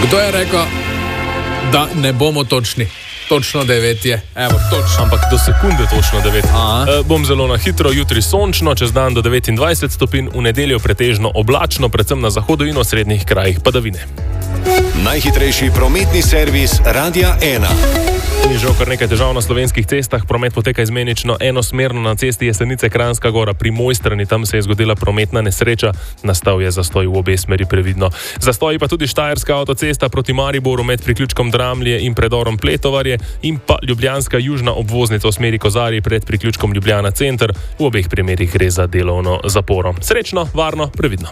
Kdo je rekel, da ne bomo točni? Točno 9 je. Evo, točno. Ampak do sekunde točno 9. Bom zelo na hitro, jutri sončno, čez dan do 29 stopinj, v nedeljo pretežno oblačno, predvsem na zahodu in osrednjih krajih padavine. Najhitrejši prometni servis Radia 1. Ni žal kar nekaj težav na slovenskih cestah, promet poteka izmenično enosmerno na cesti Jesenice Kranjska Gora pri Mojstrani, tam se je zgodila prometna nesreča, nastal je zastoj v obe smeri, previdno. Zastoji pa tudi Štajerska avtocesta proti Mariboru med priključkom Dramlje in predorom Pletovarje in pa ljubljanska južna obvoznica v smeri Kozarji pred priključkom Ljubljana center, v obeh primerih gre za delovno zaporo. Srečno, varno, previdno.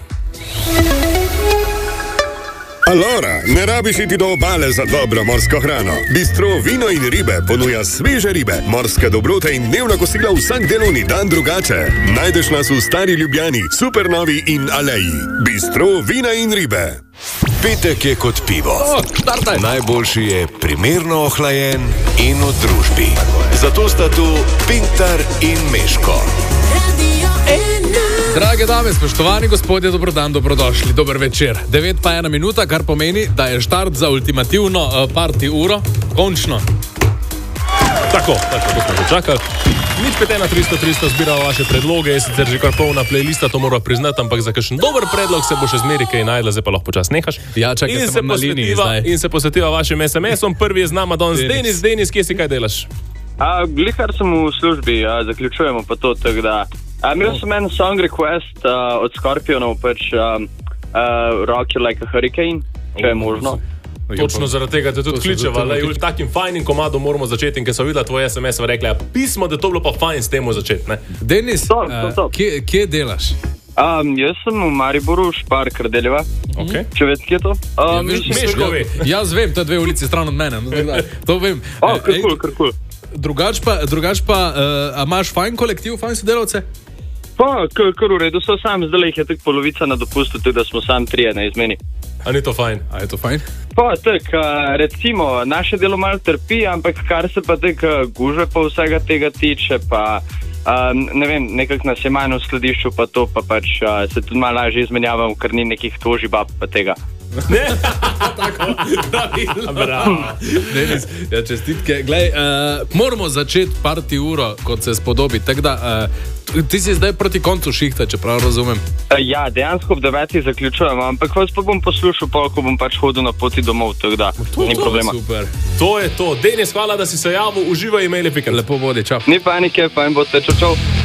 Alora, ne rabiš iti do obale za dobro morsko hrano. Bistro Vino in ribe ponuja sveže ribe, morske dobrote in dnevna kosila vsak delovni dan drugače. Najdeš nas v Stari Ljubljani, Supernovi in Aleji. Bistro Vina in ribe. Petek je kot pivo. Najboljši je primerno ohlajen in v družbi. Zato sta tu Pintar in Meško. Drage dame, spoštovani gospodje, dobrodan, dobrodošli, dober večer. 9 pa 1 minuta, kar pomeni, da je štart za ultimativno party uro. Končno. Tako smo že čakali. Nič 51300 zbiramo vaše predloge, je sicer že kar polna playlista, to moram priznati, ampak za kakšen dober predlog se bo še zmeri kaj najdla, zdaj pa lahko počas nehaš. Ja, čakaj, sem na liniji zdaj. In se posvetiva vašim SMS-om. Prvi je z nama danes Denis, kje si, kaj delaš? Glihar sem v službi, zaključujemo pa to, tako da. Imel sem en song request od Scorpionov, pač Rock You Like a Hurricane, če je možno. Točno zaradi tega te tudi kličeva, le v takim fajnim komadu moramo začeti in ker so videla tvoj SMS, so rekli, pismo, da to bilo pa fajn s temu začeti, ne? Denis, kje delaš? Jaz sem v Mariboru, Špar Kardeljeva. Če veš, kje je to? Meško ve. Jaz vem, to je 2 ulici stran od mene. To vem. Kar kul. Drugač pa, imaš fajn kolektiv, fajn sodelavce? Pa, kar v redu, so sam, zdaj jih je tako polovica na dopustu, tako da smo sam 3 na izmeni. A ni to fajn? A je to fajn? Pa, tako, recimo, naše delo malo trpi, ampak kar se pa tako gužve pa vsega tega tiče, pa, ne vem, nekako nas je manj v skladišču, pa to, pa pač se tudi malo lažje izmenjavamo, ker ni nekih toži bab pa tega. Ne, tako, pravilno. Bravo. Denis, ja, čestitke. Glej, moramo začeti party uro, kot se spodobi, tako da, ti si zdaj proti koncu šihta, če prav razumem. Ja, dejansko ob 9 zaključujem, ampak vas pa bom poslušal, ko bom pač hodil na poti domov, tako da, ni problema. Super. To je to. Denis, hvala, da si se javil, uživaj, imeli pikant. Lepo vodi, čau. Ni panike, fajn boste, čau.